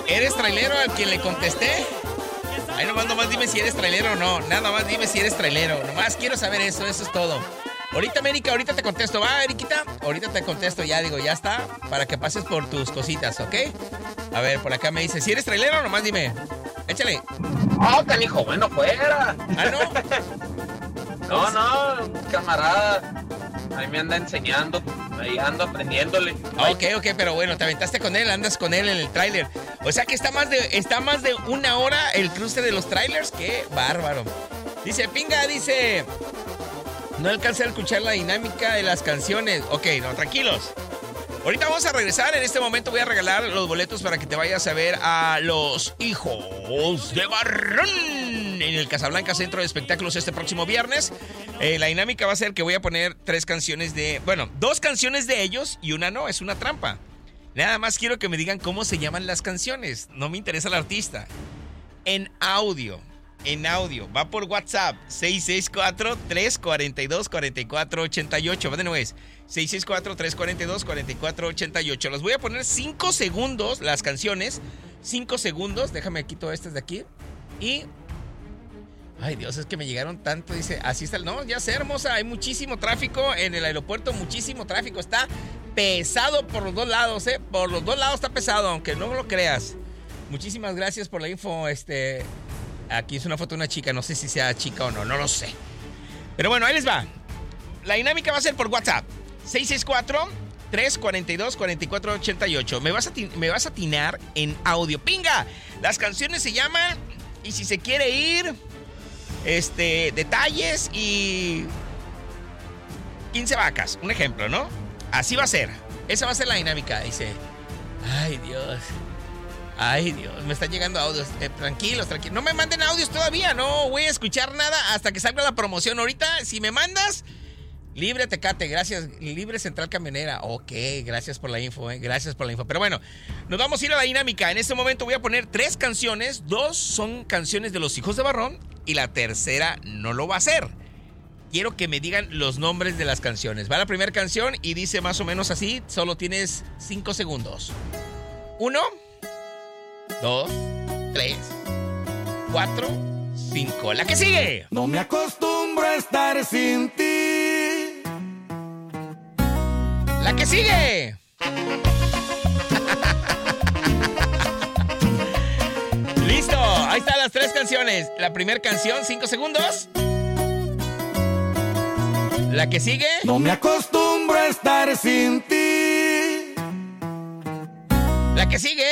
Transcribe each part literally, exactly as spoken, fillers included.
¿Eres trailero al quien le contesté? Ahí nomás, nomás dime si eres trailero o no. Nada más dime si eres trailero. Nomás quiero saber eso, eso es todo. Ahorita, América, ahorita te contesto. Va, Eriquita, ahorita te contesto. Ya digo, ya está. Para que pases por tus cositas, ¿ok? A ver, por acá me dice, si eres trailero, nomás dime. Échale. Oh, canijo, bueno, fuera. Ah, ¿no? No, no, camarada. Ahí me anda enseñando. Ahí ando aprendiéndole. Ok, ok, pero bueno, te aventaste con él, andas con él en el tráiler. O sea que está más de está más de una hora el cruce de los trailers. ¡Qué bárbaro! Dice, Pinga, dice... No alcancé a escuchar la dinámica de las canciones. Ok, no, tranquilos. Ahorita vamos a regresar. En este momento voy a regalar los boletos para que te vayas a ver a Los Hijos de Barrón en el Casablanca Centro de Espectáculos este próximo viernes. Eh, la dinámica va a ser que voy a poner tres canciones de... Bueno, dos canciones de ellos y una no, es una trampa. Nada más quiero que me digan cómo se llaman las canciones. No me interesa el artista. En audio. En audio. Va por WhatsApp. seis seis cuatro, tres cuatro dos, cuatro cuatro ocho ocho. Va de nuevo es seis seis cuatro, tres cuatro dos, cuatro cuatro ocho ocho. Los voy a poner cinco segundos, las canciones. cinco segundos. Déjame quito estas de aquí. Y... Ay, Dios, es que me llegaron tanto. Dice, así está el... No, ya sé, hermosa. Hay muchísimo tráfico en el aeropuerto. Muchísimo tráfico. Está pesado por los dos lados, ¿eh? Por los dos lados está pesado, aunque no lo creas. Muchísimas gracias por la info. Este... Aquí es una foto de una chica. No sé si sea chica o no. No lo sé. Pero bueno, ahí les va. La dinámica va a ser por WhatsApp. seis seis cuatro, tres cuatro dos, cuatro cuatro ocho ocho. Me vas a, me vas a atinar en audio. ¡Pinga! Las canciones se llaman... Y si se quiere ir... Este, detalles y quince vacas, un ejemplo, ¿no? Así va a ser. Esa va a ser la dinámica. Dice, ay, Dios. Ay, Dios, me están llegando audios. Eh, tranquilos, tranquilos. No me manden audios todavía. No voy a escuchar nada hasta que salga la promoción. Ahorita, si me mandas, libre Tecate, gracias. Libre Central Camionera. Ok, gracias por la info, eh. Gracias por la info. Pero bueno, nos vamos a ir a la dinámica. En este momento voy a poner tres canciones. Dos son canciones de Los Hijos de Barrón. Y la tercera no lo va a hacer. Quiero que me digan los nombres de las canciones. Va la primera canción y dice más o menos así. Solo tienes cinco segundos. Uno, dos, tres, cuatro, cinco. La que sigue. No me acostumbro a estar sin ti. La que sigue. Listo, ahí están las tres canciones. La primera canción, cinco segundos. La que sigue. No me acostumbro a estar sin ti. La que sigue.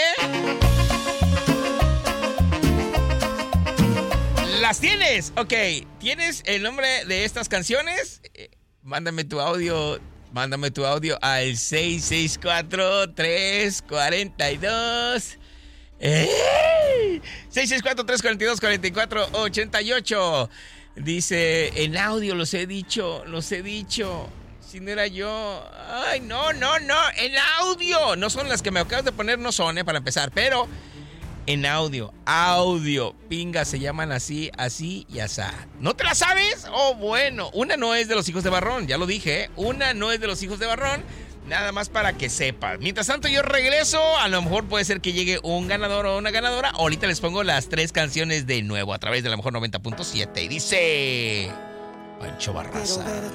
¿Las tienes? Ok, ¿tienes el nombre de estas canciones? Eh, mándame tu audio. Mándame tu audio al seis seis cuatro, tres cuatro dos. ¡Eh! seis seis cuatro, tres cuatro dos, cuatro cuatro ocho ocho. Dice, en audio los he dicho, los he dicho. Si no era yo. Ay, no, no, no. En audio. No son las que me acabas de poner, no son, eh, para empezar. Pero en audio, audio. Pinga, se llaman así, así y asá. ¿No te la sabes? Oh, bueno. Una no es de Los Hijos de Barrón, ya lo dije, ¿eh? Una no es de Los Hijos de Barrón. Nada más para que sepas. Mientras tanto yo regreso. A lo mejor puede ser que llegue un ganador o una ganadora. Ahorita les pongo las tres canciones de nuevo a través de la mejor noventa punto siete. Y dice... Pancho Barraza.